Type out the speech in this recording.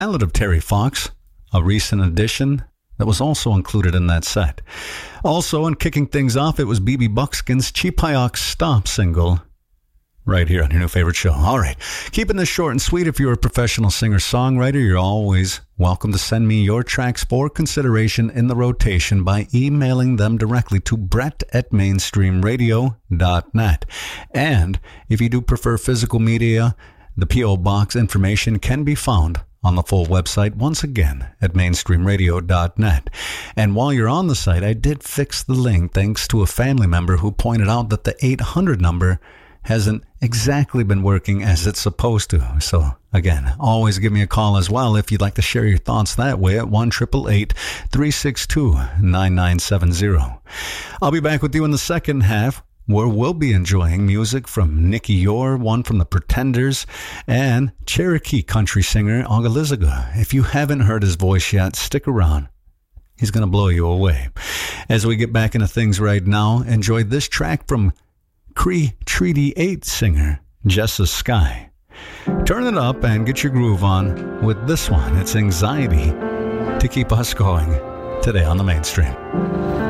Ballad of Terry Fox, a recent addition that was also included in that set. Also, in kicking things off, it was BB Buckskin's Cheapayok Stop single, right here on your new favorite show. All right, keeping this short and sweet. If you're a professional singer-songwriter, you're always welcome to send me your tracks for consideration in the rotation by emailing them directly to brett@mainstreamradio.net. And if you do prefer physical media, the P.O. Box information can be found on the full website, once again, at mainstreamradio.net. And while you're on the site, I did fix the link thanks to a family member who pointed out that the 800 number hasn't exactly been working as it's supposed to. So again, always give me a call as well if you'd like to share your thoughts that way at 1-888-362-9970. I'll be back with you in the second half, where we'll be enjoying music from Nicky Yor, one from the Pretenders, and Cherokee country singer Ogaliziga. If you haven't heard his voice yet, stick around. He's going to blow you away. As we get back into things right now, enjoy this track from Cree Treaty 8 singer Jessa Sky. Turn it up and get your groove on with this one. It's Anxiety to keep us going today on the Mainstream.